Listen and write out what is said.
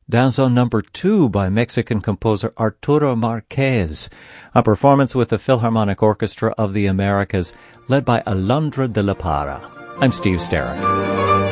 Danzo number 2 by Mexican composer Arturo Marquez, a performance with the Philharmonic Orchestra of the Americas, led by Alondra de la Parra. I'm Steve Sterrett.